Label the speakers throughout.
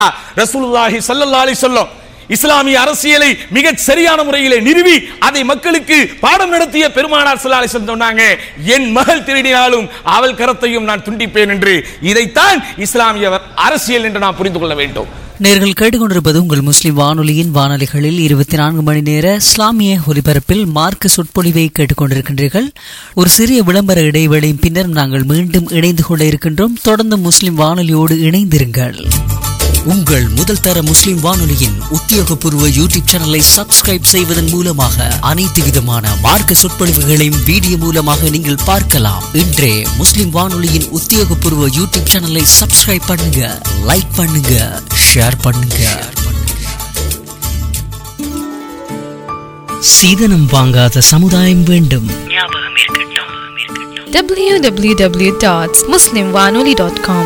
Speaker 1: ரசூலுல்லாஹி ஸல்லல்லாஹு அலைஹி வஸல்லம் இஸ்லாமிய அரசியலை மிக சரியான முறையிலே நிறுவி அதை மக்களுக்கு பாடம் நடத்திய பெருமானார் ஸல்லல்லாஹு அலைஹி வஸல்லம் சொன்னாங்க, என் மகள் திருடினாலும் அவள் கரத்தையும் நான் துண்டிப்பேன் என்று. இதைத்தான் இஸ்லாமிய அரசியல் என்று நாம் புரிந்து கொள்ள வேண்டும்.
Speaker 2: நேர்கள் கேட்டுக்கொண்டிருப்பது உங்கள் முஸ்லிம் வானொலியின் வானொலிகளில் 24 மணி நேர இஸ்லாமிய ஒலிபரப்பில் மார்க்க சொற்பொழிவை கேட்டுக்கொண்டிருக்கின்றீர்கள். ஒரு சிறிய விளம்பர இடைவேளையின் பின்னர் நாங்கள் மீண்டும் இணைந்து கொள்ள இருக்கின்றோம். தொடர்ந்து முஸ்லிம் வானொலியோடு இணைந்திருங்கள். உங்கள் முதல் தர முஸ்லிம் வானொலியின் உத்தியோகபூர்வ யூடியூப் சேனலை சப்ஸ்கிரைப் செய்வதன் மூலமாக அனைத்து விதமான மார்க்க சொற்பொழிவுகளையும் வீடியோ மூலமாக நீங்கள் பார்க்கலாம். இன்றே முஸ்லிம் வானொலியின் உத்தியோகபூர்வ யூடியூப் சேனலை சப்ஸ்கிரைப் பண்ணுங்க, லைக் பண்ணுங்க, ஷேர் பண்ணுங்க. சீதனம் வாங்காத சமுதாயம் வேண்டும்.
Speaker 3: www.muslimwanoli.com.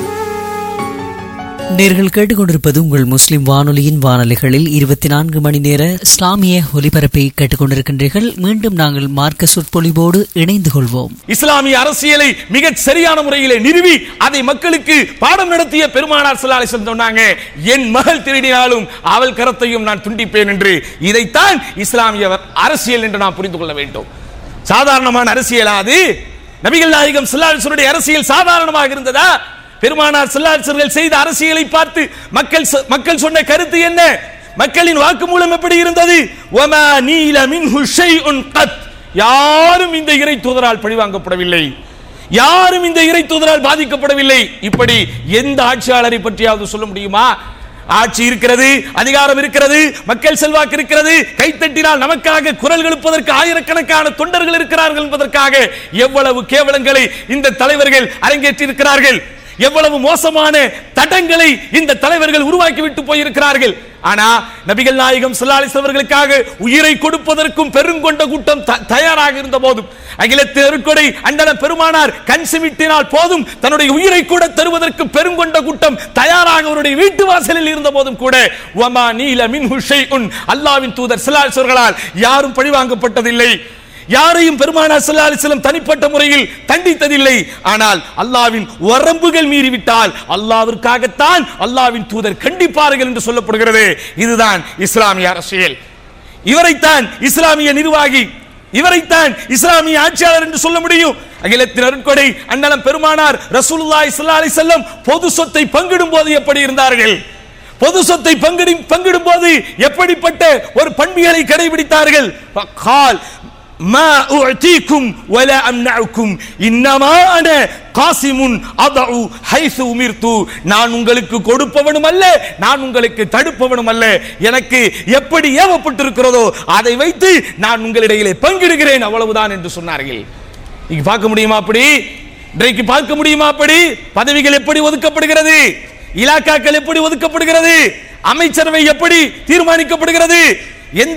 Speaker 2: நேர்கள் கேட்டுக்கொண்டிருப்பது உங்கள் முஸ்லிம் வானொலியின் வானொலிகளில் 24 மணி நேர இஸ்லாமிய ஒலிபரப்பை கேட்டுக்கொண்டிருக்கின்றீர்கள். மீண்டும் நாங்கள் மார்க்க சொற்பொழிவோடு இணைந்து கொள்வோம்.
Speaker 1: இஸ்லாமிய அரசியலை மிக சரியான முறையிலே நிறுவி அதை மக்களுக்கு பாடம் நடத்திய பெருமானார் ஸல்லல்லாஹு அலைஹி வஸல்லம் சொன்னாங்க, என் மகள் திருடினாலும் அவள் கரத்தையும் நான் துண்டிப்பேன் என்று. இதைத்தான் இஸ்லாமிய அரசியல் என்று நாம் புரிந்து கொள்ள வேண்டும். சாதாரணமான அரசியலா அது? நபிகள் நாயகம் ஸல்லல்லாஹு அலைஹி வஸல்லம் அரசியல் சாதாரணமாக இருந்ததா? பெருமானார் ஸல்லல்லாஹு அலைஹி வஸல்லம் செய்த அரசியலை பார்த்து மக்கள் சொன்ன கருத்து என்ன? மக்களின் வாக்குமூலம் எப்படி இருந்தது? வமா நீல மின்ஹு ஷைஉன் கத். யாரும் இந்த இறை தூதரால் பழிவாங்கப்படவில்லை, யாரும் இந்த இறை தூதரால் பாதிக்கப்படவில்லை. இப்படி எந்த ஆட்சியாளரை பற்றியாவது சொல்ல முடியுமா? ஆட்சி இருக்கிறது, அதிகாரம் இருக்கிறது, மக்கள் செல்வாக்கு இருக்கிறது, கைத்தட்டினால் நமக்காக குரல் எழுப்பதற்கு ஆயிரக்கணக்கான தொண்டர்கள் இருக்கிறார்கள் என்பதற்காக எவ்வளவு கேவலங்களை இந்த தலைவர்கள் அரங்கேற்றி இருக்கிறார்கள், எவ்வளவு மோசமான தடங்களை இந்த தலைவர்கள் உருவாக்கிவிட்டு போயிருக்கிறார்கள். ஆனா நபிகள் நாயகம் ஸல்லல்லாஹு அலைஹி வஸல்லம் அவர்களுக்காக உயிரை கொடுப்பதற்கும் பெருங்கொண்ட கூட்டம் தயாராக இருந்த போதும், அகிலத்தின் அருட்கொடை அண்ணன் பெருமானார் கண் சிமிட்டினால் போதும் தன்னுடைய உயிரை கூட தருவதற்கு பெருங்கொண்ட கூட்டம் தயாராக அவருடைய வீட்டு வாசலில் இருந்த போதும் கூட வமா நீல மின்ஹு ஷைஉன், அல்லாஹ்வின் தூதர் ஸல்லல்லாஹு அலைஹி வஸல்லம் யாரும் பழிவாங்கப்பட்டதில்லை, யாரையும் பெருமானார் ஸல்லல்லாஹு அலைஹி வஸல்லம் தனிப்பட்ட முறையில் தண்டித்ததில்லை. ஆனால் அல்லாஹ்வின் வரம்புகள் மீறிவிட்டால் அல்லாஹ்விற்காகத்தான் அல்லாஹ்வின் தூதர் கண்டிப்பார்கள் என்று சொல்லப்படுகிறது. இதுதான் இஸ்லாமிய அரசியல். இவரைத்தான் இஸ்லாமிய நிர்வாகி, இவரைத்தான் இஸ்லாமிய ஆட்சியாளர் என்று சொல்ல முடியும். அகிலத்தின் அருட்கொடை அண்ணலம் பெருமானார் ரசூலுல்லாஹி ஸல்லல்லாஹு அலைஹி வஸல்லம் பொது சொத்தை பங்கிடும் போது எப்படி இருந்தார்கள்? பொது சொத்தை பங்கிடும் போது எப்படிப்பட்ட ஒரு பண்பியலை கடைபிடித்தார்கள்? கால் மா உஅதீக்கும் வலா அம்னஉக்கும் இன்னமா அன காசிமுன் அதஉ ஹைஸு உமிர்து. நான் உங்களுக்கு கொடுப்பவனும் அல்ல, நான் உங்களுக்கு தடுப்பவனும் அல்ல. எனக்கு எப்படி ஏவப்பட்டிருக்கிறதோ அதை வைத்து நான் உங்களிடையிலே பங்கிடுகிறேன், அவ்வளவுதான் என்று சொன்னார்கள். இங்க பார்க்க முடியுமா அப்படி? இன்றைக்கு பார்க்க முடியுமா அப்படி? பதவிகள் எப்படி ஒதுக்கப்படுகிறது, இலாக்காக்கள் எப்படி ஒதுக்கப்படுகிறது, அமைச்சரவை எப்படி தீர்மானிக்கப்படுகிறது, எந்த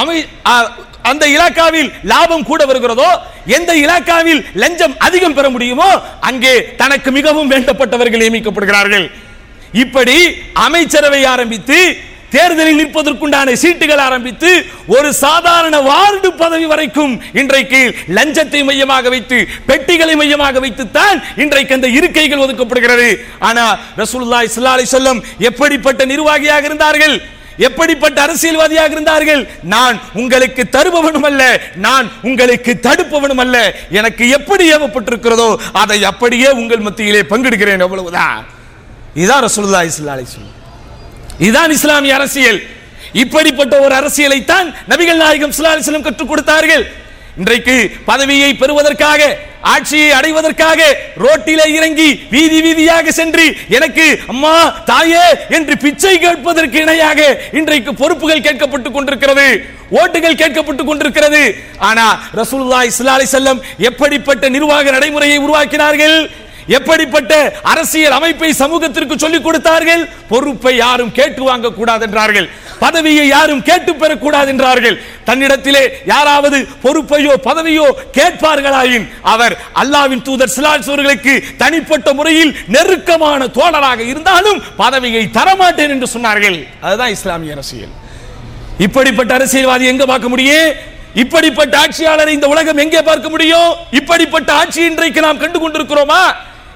Speaker 1: அந்த இலாக்காவில் லாபம் கூட வருகிறதோ, எந்த இலாக்காவில் லஞ்சம் அதிகம் பெற முடியுமோ அங்கே தனக்கு மிகவும் வேண்டப்பட்டவர்கள் நியமிக்கப்படுகிறார்கள். இப்படி அமைச்சரவை ஆரம்பித்து தேர்தலில் நிற்பதற்குண்டான சீட்டுகள் ஆரம்பித்து ஒரு சாதாரண வார்டு பதவி வரைக்கும் இன்றைக்கு லஞ்சத்தை மையமாக வைத்து, பெட்டிகளை மையமாக வைத்துத்தான் இன்றைக்கு அந்த இருக்கைகள் ஒதுக்கப்படுகிறது. ஆனா ரசூலுல்லாஹி ஸல்லல்லாஹு அலைஹி வஸல்லம் எப்படிப்பட்ட நிர்வாகியாக இருந்தார்கள், எப்படிப்பட்ட அரசியல்வாதியாக இருந்தார்கள்? நான் உங்களுக்கு தருபவனும் அல்ல, நான் உங்களுக்கு தடுப்பவனும் அல்ல. எனக்கு எப்படி ஏவப்பட்டிருக்கிறதோ அதை அப்படியே உங்கள் மத்தியிலே பங்கிடுகிறேன், அவ்வளவுதான். இதுதான் ரசூலுல்லாஹி ஸல்லல்லாஹு அலைஹி வஸல்லம், இதுதான் இஸ்லாமிய அரசியல். இப்படிப்பட்ட ஒரு அரசியலை தான் நபிகள் நாயகம் ஸல்லல்லாஹு அலைஹி வஸல்லம் கற்றுக் கொடுத்தார்கள். இன்றைக்கு பதவியை பெறுவதற்காக, ஆட்சியை அடைவதற்காக ரோட்டிலே இறங்கி வீதி வீதியாக சென்று எனக்கு அம்மா தாயே என்று பிச்சை கேட்பதற்கு இணையாக இன்றைக்கு பொறுப்புகள் கேட்கப்பட்டுக் கொண்டிருக்கிறது, ஓட்டுகள் கேட்கப்பட்டுக் கொண்டிருக்கிறது. ஆனா ரசூலுல்லாஹி ஸல்லல்லாஹு அலைஹி வஸல்லம் எப்படிப்பட்ட நிர்வாக நடைமுறையை உருவாக்கினார்கள், எப்படிப்பட்ட அரசியல் அமைப்பை சமூகத்திற்கு சொல்லிக் கொடுத்தார்கள்? பொறுப்பை யாரும் கேட்டு வாங்க கூடாது என்றார்கள், பதவியை யாரும் கேட்டு பெறக்கூடாது என்றார்கள். தன்னிடத்திலே யாராவது பொறுப்பையோ பதவியோ கேட்பார்களாயின் அவர் அல்லாஹ்வின் தூதர் ஸல்லல்லாஹு அலைஹி வஸல்லம் தனிப்பட்ட முறையில் நெருக்கமான தோழராக இருந்தாலும் பதவியை தரமாட்டேன் என்று சொன்னார்கள். அதுதான் இஸ்லாமிய அரசியல். இப்படிப்பட்ட அரசியல்வாதி எங்க பார்க்க முடியும்? இப்படிப்பட்ட ஆட்சியாளரை இந்த உலகம் எங்கே பார்க்க முடியும்? இப்படிப்பட்ட ஆட்சி இன்றைக்கு நாம் கண்டு கொண்டிருக்கிறோமா?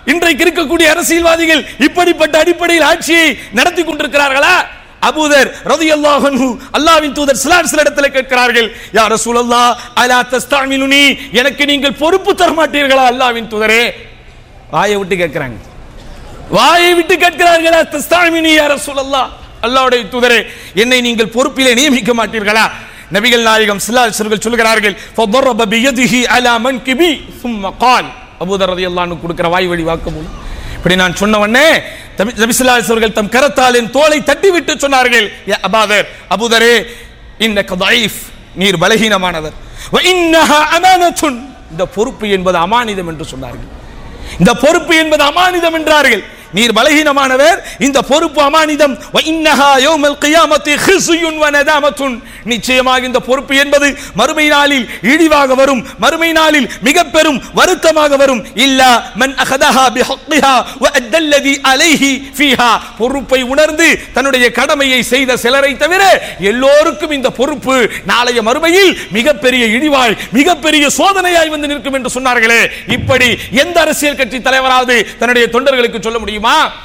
Speaker 1: இன்றைக்கு இருக்கக்கூடிய அரசியல்வாதிகள் இப்படிப்பட்ட அடிப்படையில் ஆட்சியை நடத்தி கொண்டிருக்கிறார்களா? அபூதர் ரலியல்லாஹு அன்ஹு அல்லாஹ்வின் தூதர் ஸல்லல்லாஹு அலைஹி வஸல்லம் இடத்தில் கேட்கிறார்கள், யா ரசூலல்லாஹ் அலா தஸ்தஅமிலுனி, எனக்கு நீங்கள் பொறுப்பு தர மாட்டீர்களா அல்லாஹ்வின் தூதரே? வாயை விட்டு கேட்கிறாங்க, வாயை விட்டு கேட்கிறார்களா? தஸ்தஅமிலுனி யா ரசூலல்லாஹ், அல்லாஹ்வுடைய தூதரே என்னை நீங்கள் பொறுப்பிலே நியமிக்க மாட்டீர்களா? நபிகள் நாயகம் ஸல்லல்லாஹு அலைஹி வஸல்லம் சொல்கிறார்கள், ஃபதரப பியதிஹி அலா மன்கிபி ثم قال, அபூதர் ரலியல்லாஹு அன்ஹு கொடுக்கிற வாய் வழி வாக்குமூலம். இப்படி நான் சொன்ன உடனே நபி ஸல்லல்லாஹு அலைஹி வஸல்லம் தம் கரத்தால் என் தோளை தட்டிவிட்டு சொன்னார்கள், யா அபூதர், அபூதரே இன்னக ضعيف, நீர் பலகீனமானவர், வ இன்னஹா அமானத்துன், இந்த பொறுப்பு என்பது அமானிதம் என்று சொன்னார்கள். இந்த பொறுப்பு என்பது அமானிதம் என்றார்கள். நீர் பலகீனமானவர், இந்த பொறுப்பு அமானிதம். வ இன்னஹா யௌமல் கியாமத்தி ஹிஸ்யுன் வ நதாமத்துன், நிச்சயமாக இந்த பொறுப்பு என்பது மறுமை நாளில் இழிவாக வரும், மறுமை நாளில் மிக பெரும் வருத்தமாக வரும். இல்லா மன் அகதஹா பிஹக்கிஹா வ அத்தல்லதி அலைஹி ஃபீஹா, பொறுப்பை உணர்ந்து தன்னுடைய கடமையை செய்த சிலரை தவிர எல்லோருக்கும் இந்த பொறுப்பு நாளைய மறுமையில் மிகப்பெரிய இழிவாய் மிகப்பெரிய சோதனையாய் வந்து நிற்கும் என்று சொன்னார்களே. இப்படி எந்த அரசியல் கட்சி தலைவராவது தன்னுடைய தொண்டர்களுக்கு சொல்ல முடியுமா?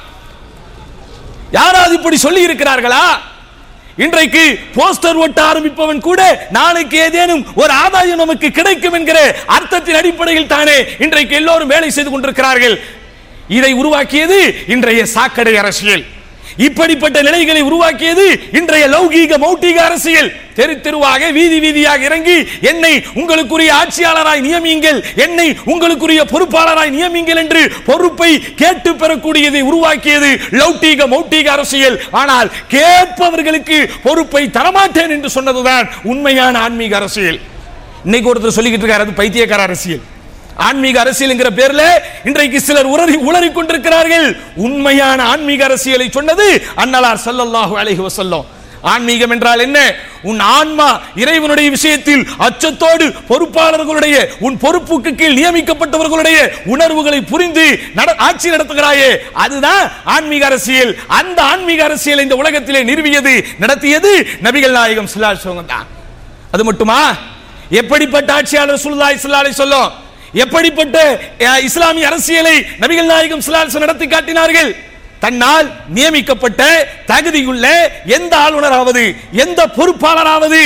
Speaker 1: யாராவது இப்படி சொல்லி இருக்கிறார்களா? இன்றைக்கு போஸ்டர் ஒட்ட ஆரம்பிப்பவன் கூட நாளைக்கு ஏதேனும் ஒரு ஆதாயம் நமக்கு கிடைக்கும் என்கிற அர்த்தத்தின் அடிப்படையில் தானே இன்றைக்கு எல்லோரும் வேலை செய்து கொண்டிருக்கிறார்கள். இதை உருவாக்கியது இன்றைய சாக்கடை அரசியல். இப்படிப்பட்ட நிலைகளை உருவாக்கியது இன்றைய லௌகீக மௌட்டிக அரசியல். தெரு தெருவாக வீதி வீதியாக இறங்கி என்னை உங்களுக்குரிய ஆட்சியாளராய் நியமியுங்கள், என்னை உங்களுக்குரிய பொறுப்பாளராய் நியமியுங்கள் என்று பொறுப்பை கேட்டு பெறக்கூடியதை உருவாக்கியது லௌகீக மௌட்டிக அரசியல். ஆனால் கேட்பவர்களுக்கு பொறுப்பை தரமாட்டேன் என்று சொன்னதுதான் உண்மையான ஆன்மீக அரசியல். இன்னைக்கு ஒருத்தர் சொல்லிக்கிட்டு இருக்காரு, அது பைத்தியக்கார அரசியல். ஆன்மீக அரசியல் என்கிற பேர்ல இன்றைக்கு சிலர் உளறி கொண்டிருக்கிறார்கள். உண்மையான ஆன்மீக அரசியலை சொன்னது அன்னலார் ஸல்லல்லாஹு அலைஹி வஸல்லம். ஆன்மீகம் என்றால் என்ன? உன் ஆன்மா இறைவனுடைய விஷயத்தில் அச்சத்தோடு பொறுப்பாளர்களுடைய உன் பொறுப்புக்கு கீழ் நியமிக்கப்பட்டவர்களுடைய உணர்வுகளை புரிந்து ஆட்சி நடத்துகிறாயே, அதுதான் ஆன்மீக அரசியல். அந்த ஆன்மீக அரசியலை இந்த உலகத்திலே நிறுவியது நடத்தியது நபிகள் நாயகம் ஸல்லல்லாஹு அலைஹி வஸல்லம் தான். அது மட்டுமா? எப்படிப்பட்ட ஆட்சியாளர் ரசூலுல்லாஹி ஸல்லல்லாஹு அலைஹி வஸல்லம், எப்படிப்பட்ட இஸ்லாமிய அரசியலை நபிகள் நாயகம் ஸல்லல்லாஹு அலைஹி வஸல்லம் நடத்தி காட்டினார்கள்? தன்னால் நியமிக்கப்பட்ட தகுதியுள்ள எந்த ஆளுநராவது எந்த பொறுப்பாளராவது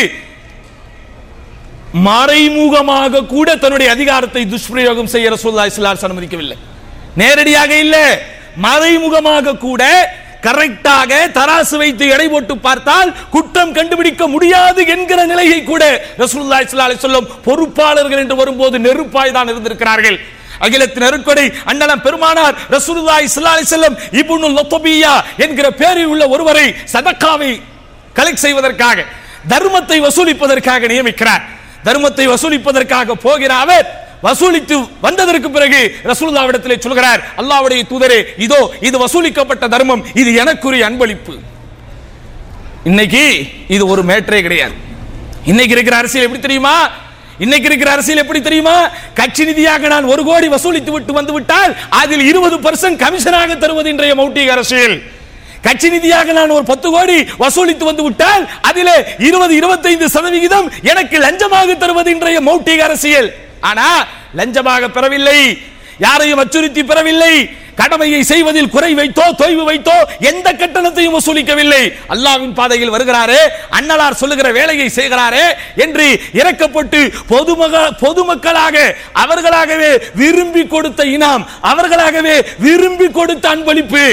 Speaker 1: மறைமுகமாக கூட தன்னுடைய அதிகாரத்தை துஷ்பிரயோகம் செய்ய ரசூலுல்லாஹி ஸல்லல்லாஹு அலைஹி வஸல்லம் அனுமதிக்கவில்லை. நேரடியாக இல்ல, மறைமுகமாக கூட கரெக்டாக தராசு வைத்து எடை போட்டு பார்த்தால் குற்றம் கண்டுபிடிக்க முடியாது என்கிற நிலையை கூட ரசூலுல்லாஹி ஸல்லல்லாஹு அலைஹி வஸல்லம் பொறுப்பாளர்கள் என்று வரும்போது நெருப்பாய் தான் இருந்திருக்கிறார்கள். அகிலத்தின் அருட்கொடை அண்ணலம் பெருமானார் ரசூலுல்லாஹி ஸல்லல்லாஹு அலைஹி வஸல்லம் இப்னுல் லத்பியா என்கிற பெயரில் உள்ள ஒருவரை சதக்காவை கலெக்ட் செய்வதற்காக, தர்மத்தை வசூலிப்பதற்காக நியமிக்கிறார். தர்மத்தை வசூலிப்பதற்காக போகிற அவர் வசூலித்து வந்ததற்கு பிறகு ரசூலுல்லாஹ்விடத்திலே சொல்கிறார், அல்லாஹ்வுடைய தூதரே, இதோ இது வசூலிக்கப்பட்ட தர்மம், இது எனக்குரிய அன்பளிப்பு. இன்னைக்கு இது ஒரு மேட்டரே கிடையாது. இன்னைக்கு இருக்கிற அரசியல் எப்படி தெரியுமா? இன்னைக்கு இருக்கிற அரசியல் எப்படி தெரியுமா? கட்சி நிதியாக நான் 1 கோடி வசூலித்து விட்டு வந்து விட்டால் அதில் 20% கமிஷனாக தருவது இன்றைய மௌட்டிக அரசியல். கட்சி நிதியாக நான் ஒரு 10 கோடி வசூலித்து வந்து விட்டால் அதிலே 20-25% எனக்கு லஞ்சமாக தருவது இன்றைய மௌட்டிக அரசியல். ஆனா லஞ்சமாக பெறவில்லை, யாரையும் அச்சுறுத்தி பெறவில்லை, கடமையை செய்வதில் குறை வைத்தோ தொய்வு வைத்தோ எந்த கட்டணத்தையும் வசூலிக்கவில்லை. அல்லாஹ்வின் பாதையில் வருகிறாரே, அன்னலார் சொல்லுகிற வேலையை செய்கிறாரே என்று இறக்கப்பட்டு பொதுமக்களாக அவர்களாகவே விரும்பி கொடுத்த இனாம், அவர்களாகவே விரும்பி கொடுத்த அன்பளிப்பு,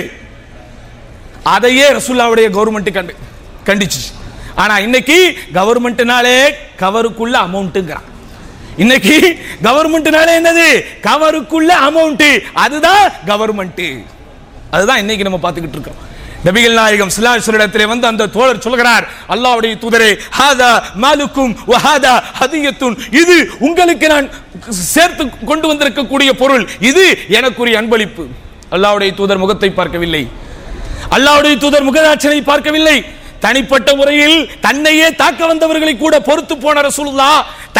Speaker 1: அதையே ரசூலுல்லாஹ்வுடைய கவர்மெண்ட் கண்டிச்சு. ஆனா இன்னைக்கு கவர்மெண்ட்னாலே கவருக்குள்ள அமௌண்ட்ங்கறான். இன்னைக்கு கவர்மெண்ட்னாலே என்னது? கவருக்குள்ள அமௌண்ட், அதுதான் கவர்மெண்ட். அதுதான் இன்னைக்கு நம்ம பார்த்துக்கிட்டு இருக்கோம். நபிகள் நாயகம் ஸல்லல்லாஹு அலைஹி வஸல்லம் இடத்திலே வந்து அந்த தோழர் சொல்கிறார், அல்லாஹ்வுடைய தூதரே, ஹாதா மாலுக்கும் வ ஹாதா ஹதியத்துன், இது உங்களுக்கு நான் சேர்த்து கொண்டு வந்திருக்கக்கூடிய பொருள், இது எனக்குரிய அன்பளிப்பு. அல்லாஹ்வுடைய தூதர் முகத்தை பார்க்கவில்லை, அல்லாஹ்வுடைய தூதர் முகதாட்சனை பார்க்கவில்லை. தனிப்பட்ட முறையில் தன்னையே தாக்க வந்தவர்களை கூட பொறுத்து போன ரசூலுல்லாஹ்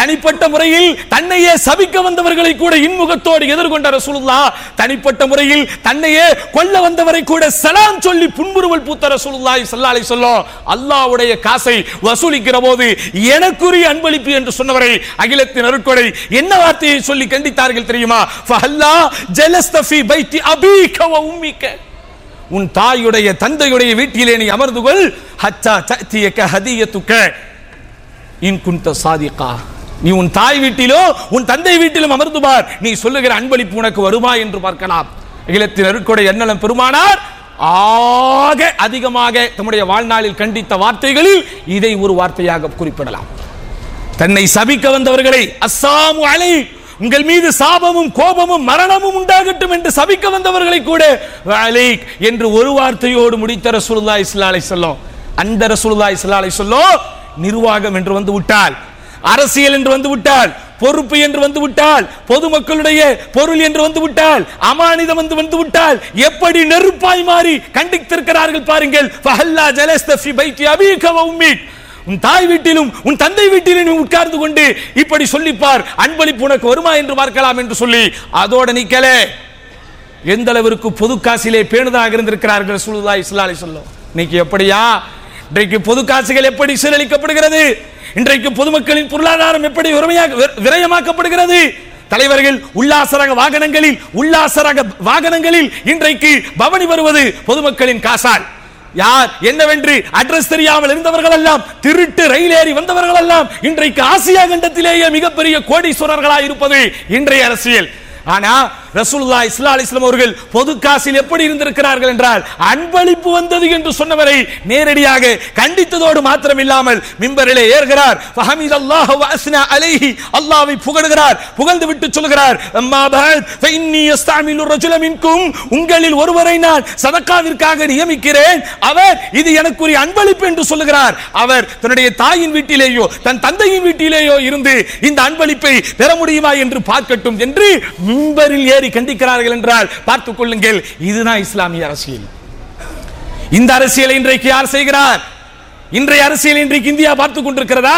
Speaker 1: தனிப்பட்ட முறையில் தன்னையே சபிக்க வந்தவர்களை கூட இன்முகத்தோடு எதிர்கொண்ட ரசூலுல்லாஹ், தனிப்பட்ட முறையில் தன்னையே கொல்ல வந்தவரை கூட சலாம் சொல்லி புன்முறுவல் பூத்த ரசூலுல்லாஹி ஸல்லல்லாஹு அலைஹி வஸல்லம் அல்லாஹ்வுடைய காசை வசூலிக்கிற போது எனக்குரிய அன்பளிப்பு என்று சொன்னவரை அகிலத்தின் அருட்கொடை என்ன வார்த்தையை சொல்லி கண்டித்தார்கள் தெரியுமா? ஃபஹல்லா ஜலஸ்த ஃபீ பைத்தி அபீக வ உம்மிக, உன் தாயுடைய தந்தையுடைய வீட்டிலே நீ அமர்ந்து கொள், ஹத்தா தஅதியக ஹதியத்துக இன் குன்த சாதிகா, நீ உன் தாய் வீட்டிலோ உன் தந்தை வீட்டிலும் அமர்ந்து பார், நீ சொல்லுகிற அன்பளிப்பு உனக்கு வருமா என்று பார்க்கலாம். அகிலத்தின் அருட்கொடை அண்ணலம் பெருமானார் ஆக அதிகமாக தம்முடைய வாழ்நாளில் கண்டித்த வார்த்தைகளில் இதை ஒரு வார்த்தையாக குறிப்பிடலாம். தன்னை சபிக்க வந்தவர்களை அஸ்ஸாமு அலை, உங்கள் மீது சாபமும் கோபமும் மரணமும் உண்டாகட்டும் என்று சபிக்க வந்தவர்களை கூட அலைக் என்று ஒரு வார்த்தையோடு முடித்த ரசூலுல்லாஹி ஸல்லல்லாஹு அலைஹி வஸல்லம். அந்த ரசூலுல்லாஹி ஸல்லல்லாஹு அலைஹி வஸல்லம் நிர்வாகம் என்று வந்து விட்டால், அரசியல் என்று வந்து விட்டால், பொறுப்பு என்று வந்து விட்டால், பொதுமக்களுடைய பொருள் என்று வந்து விட்டால், அமானிதம் வந்து விட்டால் எப்படி நெருப்பாய் மாறி கண்டித்திருக்கிறார்கள் பாருங்கள். ஃபஹல்லா ஜலஸ்த ஃபீ பைத்தி அபீக வ உம்மிக், உன் தாய் வீட்டிலும் உன் தந்தை வீட்டிலும் நீ உட்கார்ந்து கொண்டு இப்படி சொல்லிப்பார், அன்பளிப்பு உனக்கு வருமா என்று பார்க்கலாம் என்று சொல்லி அதோட நிக்கல. எந்த அளவிற்கு பொது காசிலே பேணுதாக இருந்திருக்கிறார்கள் ரசூலுல்லாஹி ஸல்லல்லாஹு அலைஹி வஸல்லம். இன்னைக்கு எப்படியா? இன்றைக்கு பொது காசுகள் எப்படி சீரழிக்கப்படுகிறது, இன்றைக்கு பொதுமக்களின் பொருளாதாரம் எப்படி விரயமாக்கப்படுகிறது. தலைவர்கள் உல்லாசரக வாகனங்களில் இன்றைக்கு பவனி வருவது பொதுமக்களின் காசால். யார் என்னவென்று அட்ரஸ் தெரியாமல் இருந்தவர்கள் எல்லாம், திருட்டு ரயில் ஏறி வந்தவர்கள் எல்லாம் இன்றைக்கு ஆசியா கண்டத்திலேயே மிகப்பெரிய கோடீஸ்வரர்களாக இருப்பது இன்றைய அரசியல். ஆனா ரசூலுல்லாஹி ஸல்லல்லாஹு அலைஹி வஸல்லம் அவர்கள் பொது காசில் எப்படி இருந்திருக்கிறார்கள் என்றால், அன்பளிப்பு வந்தது என்று சொன்னவரை நேரடியாக கண்டித்ததோடு மாத்திரமில்லாமல் மிம்பரிலே ஏறுகிறார், ஃபஹமிதல்லாஹு வ அஸ்னா அலைஹி, அல்லாஹ்வை புகழுகிறார், புகழ்ந்து விட்டு சொல்கிறார், அம்மா பஅத் ஃபஇன்னி யஸ்தஅமிலு ரஜுல மின்கும், உங்களில் ஒருவரை நான் சதகாவிற்காக நியமிக்கிறேன், அவர் இது எனக்குரிய அன்பளிப்பு என்று சொல்லுகிறார். அவர் தன்னுடைய தாயின் வீட்டிலேயோ தன் தந்தையின் வீட்டிலேயோ இருந்து இந்த அன்பளிப்பை பெற முடியுமா என்று பார்க்கட்டும் என்று மிம்பரில் ஏறி கண்டிக்கிறார்கள் என்றால் பார்த்துக் கொள்ளுங்கள். இதுதான் இஸ்லாமிய அரசியல். இந்த அரசியலை இன்றைக்கு யார் செய்கிறார்? இன்றைய அரசியலை இன்றைக்கு இந்தியா பார்த்துக் கொண்டிருக்கிறதா?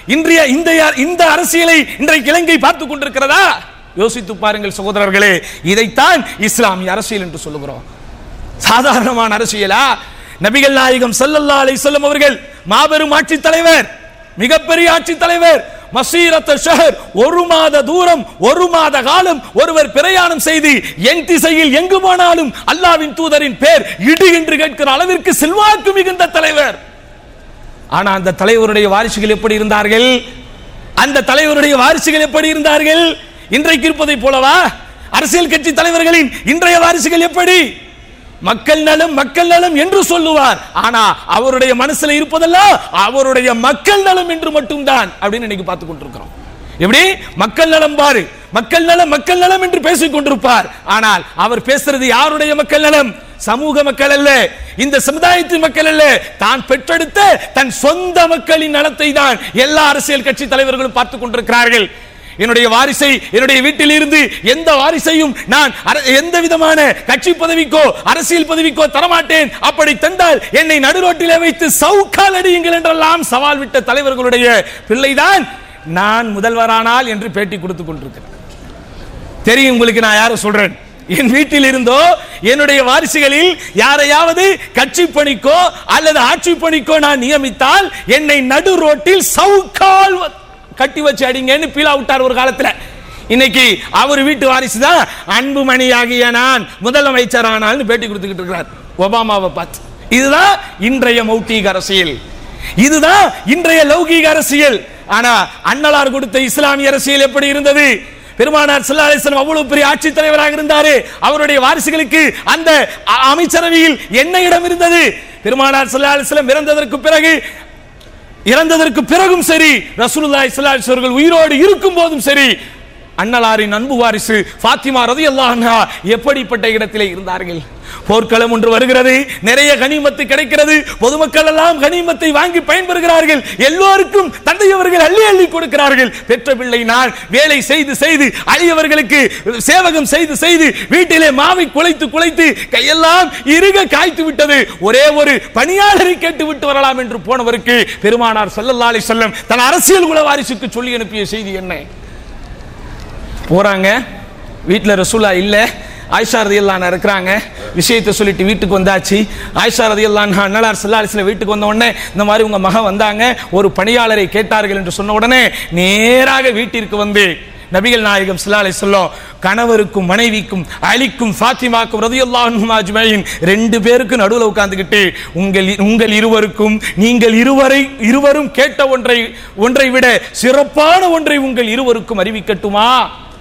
Speaker 1: இந்த அரசியலை இன்றைக்கு இலங்கை பார்த்துக் கொண்டிருக்கிறதா? யோசித்து பாருங்கள் சகோதரர்களே. இதைத்தான் இஸ்லாமிய அரசியல் என்று சொல்லுகிறோம். சாதாரணமான அரசியலா? நபிகள் நாயகம் ஸல்லல்லாஹு அலைஹி வஸல்லம் அவர்கள் மாபெரும் ஆட்சி தலைவர், மிகப்பெரிய ஆட்சி தலைவர். மசீரத் ஷஹர், ஒரு மாத தூரம், ஒரு மாத காலம் ஒருவர் பிரயாணம் செய்து என் திசையில் எங்கு போனாலும் அல்லாஹ்வின் தூதரின் பேர் இடு என்று கேட்கிற அளவிற்கு செல்வாக்கு மிகுந்த தலைவர். ஆனா அந்த தலைவருடைய வாரிசுகள் எப்படி இருந்தார்கள்? அந்த தலைவருடைய வாரிசுகள் எப்படி இருந்தார்கள்? இன்றைக்கு இருப்பதை போலவா? அரசியல் கட்சி தலைவர்களின் இன்றைய வாரிசுகள் எப்படி? மக்கள் நலம் மக்கள் நலம் என்று சொல்லுவார், ஆனா அவருடைய மனசுல இருப்பதெல்லாம் அவருடைய மக்கள் நலம் என்று மட்டும்தான் அப்படின்னு இன்னைக்கு பார்த்துக் கொண்டிருக்கிறோம். எப்படி மக்கள் நலம் பாரு, மக்கள் நலம் மக்கள் நலம் என்று பேசிக் கொண்டிருப்பார், ஆனால் அவர் பேசுறது யாருடைய மக்கள் நலம்? சமூக மக்கள் அல்ல, இந்த சமுதாயத்தின் மக்கள் அல்ல, தான் பெற்றெடுத்த தன் சொந்த மக்களின் நலத்தை தான் எல்லா அரசியல் கட்சி தலைவர்களும் பார்த்துக் கொண்டிருக்கிறார்கள். என்னுடைய வாரிசை என்னுடைய வீட்டில் இருந்து எந்த வாரிசையும் நான் எந்த விதமான கட்சி பதவிக்கோ அரசியல் பதவிக்கோ தரமாட்டேன், அப்படி தந்தால் என்னை நடுரோட்டிலே வைத்து சவுக்கால் அடியுங்கள் என்றெல்லாம் சவால் விட்ட தலைவர்களுடைய பிள்ளைதான் நான் முதல்வரானால் என்று பேட்டி கொடுத்துக் கொண்டிருக்கிறேன். தெரியும் உங்களுக்கு நான் யாரை சொல்றேன். என் வீட்டில் இருந்தோ என்னுடைய வாரிசுகளில் யாரையாவது கட்சி பணிக்கோ அல்லது ஆட்சி பணிக்கோ நான் நியமித்தால் என்னை நடு ரோட்டில் சவுக்கால் கட்டி வச்சு அடிங்கன்னு பீலா விட்டார் ஒரு காலத்துல. இன்னைக்கு அவர் வீட்டு வாரிசு தான் அன்புமணியாகிய நான் முதலமைச்சர் ஆனால் பேட்டி கொடுத்துக்கிட்டு இருக்கிறார் ஒபாமாவை பார்த்து. இதுதான் இன்றைய மௌட்டிக அரசியல், இதுதான் இன்றைய லௌகீக அரசியல். ஆனா அன்னலார் கொடுத்த இஸ்லாமிய அரசியல் எப்படி இருந்தது? பெருமானார் ஸல்லல்லாஹு அலைஹி வஸல்லம் அவ்வளவு பெரிய ஆட்சி தலைவராக இருந்தாரு, அவருடைய வாரிசுகளுக்கு அந்த அமைச்சரவையில் என்ன இடம் இருந்தது? பெருமானார் ஸல்லல்லாஹு அலைஹி வஸல்லம் இறந்ததற்கு பிறகும் சரி, ரசூலுல்லாஹி ஸல்லல்லாஹு அலைஹி வஸல்லம் உயிரோடு இருக்கும் போதும் சரி, அன்னலாரின் அன்பு வாரிசு ஃபாத்திமா ரலியல்லாஹு அன்ஹா எப்படிப்பட்ட இடத்திலே இருந்தார்கள்? போர்க்களம் ஒன்று வருகிறது, நிறைய கனிமத்து கிடைக்கிறது, பொதுமக்கள் எல்லாம் கனிமத்தை வாங்கி பயன்பெறுகிறார்கள், எல்லோருக்கும் தந்தையவர்கள் அள்ளி அள்ளி கொடுக்கிறார்கள். பெற்ற பிள்ளை நான் வேலை செய்து செய்து அழியவர்களுக்கு சேவகம் செய்து செய்து வீட்டிலே மாவை குலைத்து குலைத்து கையெல்லாம் இறுக காய்த்து விட்டது, ஒரே ஒரு பணியாளரை கேட்டு விட்டு வரலாம் என்று போனவருக்கு பெருமானார் ஸல்லல்லாஹு அலைஹி வஸல்லம் தன் அரசியல் குல வாரிசுக்கு சொல்லி அனுப்பிய செய்தி என்ன? போறாங்க, வீட்டில் ரசூலா இல்ல, ஆயிஷா ரலியல்லாஹு அன்ஹா இருக்கிறாங்க. விஷயத்தை சொல்லிட்டு வீட்டுக்கு வந்தாச்சு. ஆயிஷா ரலியல்லாஹு அன்ஹா அன்னலார் ஸல்லல்லாஹு அலைஹி வஸல்லம் வீட்டுக்கு வந்த உடனே இந்த மாதிரி உங்க மகன் வந்தாங்க, ஒரு பணியாளரை கேட்டார்கள் என்று சொன்ன உடனே நேராக வீட்டிற்கு வந்து நபிகள் நாயகம் ஸல்லல்லாஹு அலைஹி வஸல்லம் கணவருக்கும் மனைவிக்கும் அலிக்கும் ஃபாத்திமாக்கும் ரலியல்லாஹு அன்ஹும் அஜ்மஈன் ரெண்டு பேருக்கு நடுவுல உட்கார்ந்துகிட்டு உங்கள் இருவருக்கும் நீங்கள் இருவரும் கேட்ட ஒன்றை விட சிறப்பான ஒன்றை உங்கள் இருவருக்கும் அறிவிக்கட்டுமா?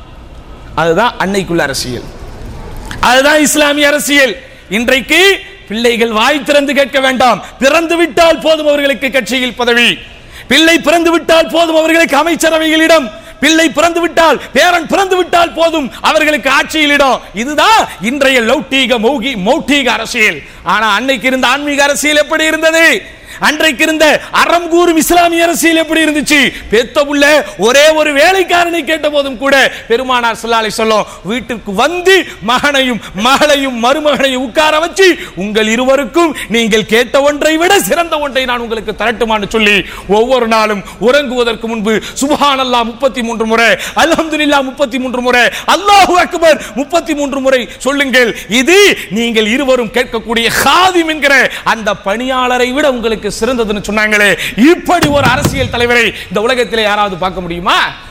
Speaker 1: அதுதான் அன்னைக்குள்ள அரசியல், அதுதான் இஸ்லாமிய அரசியல். இன்றைக்கு பிள்ளைகள் வாய் திறந்து கேட்க வேண்டாம், பிறந்து விட்டால் போதும் அவர்களுக்கு கட்சியில் பதவி, பிள்ளை பிறந்து விட்டால் போதும் அவர்களுக்கு அமைச்சரவைகளிடம், பிள்ளை பிறந்து விட்டால் பேரன் பிறந்து விட்டால் போதும் அவர்களுக்கு ஆட்சியில் இடம். இதுதான் இன்றைய லௌகீக மௌகீக அரசியல். ஆனா அன்னைக்கு இருந்த ஆன்மீக அரசியல் எப்படி இருந்தது? அன்றைக்கு இருந்த அறம் கூறும் இஸ்லாமிய அரசியல் எப்படி இருந்துச்சு? பெத்த புள்ள ஒரே ஒரு வேலைக்காரனை கேட்ட போதும் கூட பெருமானார் ஸல்லல்லாஹு அலைஹி வஸல்லம் வீட்டுக்கு வந்து மகனையும் மகளையும் மருமகனையும் உட்கார வச்சு உங்கள் இருவருக்கும் நீங்கள் கேட்ட ஒன்றை விட சிறந்த ஒன்றை நான் உங்களுக்கு தரட்டுமான்னு சொல்லி ஒவ்வொரு நாளும் உறங்குவதற்கு முன்பு சுப்ஹானல்லாஹ் 33 முறை, அல்ஹம்துலில்லாஹ் 33 முறை, அல்லாஹு அக்பர் 33 முறை சொல்லுங்கள். இது நீங்கள் இருவரும் கேட்கக்கூடிய காதிம் என்கிற அந்த பணியாளரை விட உங்களுக்கு சிறந்ததுன்னு சொன்னாங்களே, இப்படி ஒரு அரசியல் தலைவரை இந்த உலகத்திலே யாராவது பார்க்க முடியுமா?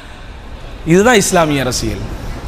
Speaker 1: இதுதான் இஸ்லாமிய அரசியல்,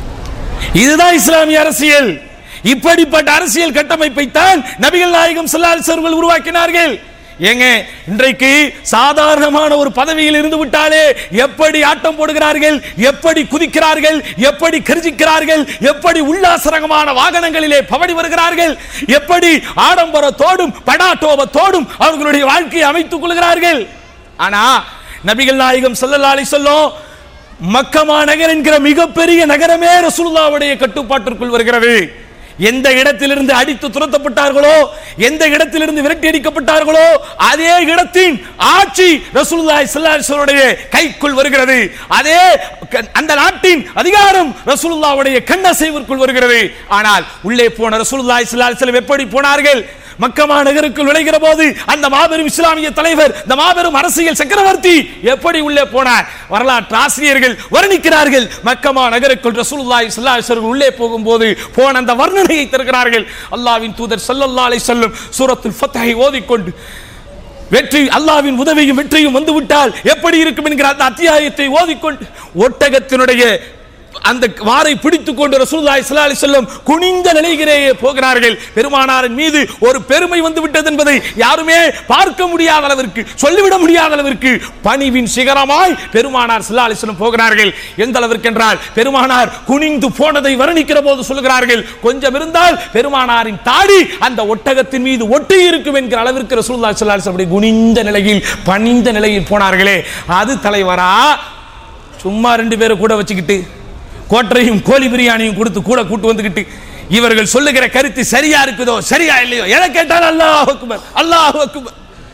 Speaker 1: இதுதான் இஸ்லாமிய அரசியல். இப்படிப்பட்ட அரசியல் கட்டமைப்பை தான் நபிகள் நாயகம் ஸல்லல்லாஹு அலைஹி வஸல்லம் உருவாக்கினார்கள். ஏங்க இன்றைக்கு சாதாரணமான ஒரு பதவியில் இருந்து விட்டாலே எப்படி ஆட்டம் போடுகிறார்கள், எப்படி குதிக்கிறார்கள், எப்படி கர்ஜிக்கிறார்கள், எப்படி உல்லாசரகமான வாகனங்களிலே பவடி வருகிறார்கள், எப்படி ஆடம்பரத்தோடும் படாட்டோபத்தோடும் அவர்களுடைய வாழ்க்கையை அமைத்துக் கொள்கிறார்கள். ஆனா நபிகள் நாயகம் ஸல்லல்லாஹு அலைஹி வஸல்லம் மக்கமா நகர் என்கிற மிகப்பெரிய நகரமே ரசூலுல்லாஹ்வுடைய கட்டுப்பாட்டிற்குள் வருகிறது. எந்த இடத்திலிருந்து அடித்து துரத்தப்பட்டார்களோ, எந்த இடத்திலிருந்து விரட்டி அடிக்கப்பட்டார்களோ, அதே இடத்தின் ஆட்சி ரசூலுல்லாஹி ஸல்லல்லாஹு அலைஹி வஸல்லம் கைக்குள் வருகிறது. அதே அந்த நாட்டின் அதிகாரம் ரசூலுல்லாஹ்வுடைய கண்ணசைவிற்குள் வருகிறது. ஆனால் உள்ளே போன ரசூலுல்லாஹி ஸல்லல்லாஹு அலைஹி வஸல்லம் எப்படி போனார்கள்? மக்கமா நகருக்குள் நுழைகிற போது அந்த மாபெரும் இஸ்லாமிய தலைவர், இந்த மாபெரும் அரசியல் சக்கரவர்த்தி எப்படி உள்ளே போனார்? வரலாற்று ஆசிரியர்கள் வர்ணிக்கிறார்கள். மக்கமா நகருக்குள் ரசூலுல்லாஹி ஸல்லல்லாஹு அலைஹி வஸல்லம் உள்ளே போகும்போது போன அந்த வர்ணனையை தருகிறார்கள். அல்லாஹ்வின் தூதர் ஸல்லல்லாஹு அலைஹி வஸல்லம் சூரத்துல் ஃபத்ஹை ஓதிக்கொண்டு வெற்றி அல்லாஹ்வின் உதவியும் வெற்றியும் வந்துவிட்டால் எப்படி இருக்கும் என்கிற அந்த அத்தியாயத்தை ஓதிக்கொண்டு ஒட்டகத்தினுடைய அந்த வாரை பிடித்துக் கொண்டு ரசூலுல்லாஹி ஸல்லல்லாஹு அலைஹி வஸல்லம் குனிந்த நிலையிலே போகிறார்கள். பெருமானாரின் மீது ஒரு பெருமை வந்து விட்டது என்பதை யாருமே பார்க்க முடியாத அளவிற்கு, சொல்லிவிட முடியாத அளவிற்கு பணிவின் சிகரமாய் பெருமானார் ஸல்லல்லாஹு அலைஹி வஸல்லம் போகிறார்கள். எந்த அளவிற்கு என்றால் பெருமானார் குனிந்து போனதை வர்ணிக்கிற போது சொல்கிறார்கள், கொஞ்சம் இருந்தால் பெருமானாரின் தாடி அந்த ஒட்டகத்தின் மீது ஒட்டி இருக்கும் என்கிற அளவிற்கு ரசூலுல்லாஹி ஸல்லல்லாஹு அலைஹி வஸல்லம் குனிந்த நிலையில் பணிந்த நிலையில் போனார்களே, அது தலைவரா? சும்மா ரெண்டு பேரை கூட வச்சுக்கிட்டு கோட்டரையும் கோழி பிரியாணியும் கொடுத்து கூட கூட்டு வந்துகிட்டு இவர்கள் சொல்லுகிற கருத்து சரியா இருக்குதோ சரியா இல்லையோ எதை கேட்டாலும் அல்லாஹ் அக்பர் அல்லாஹ் அக்பர்,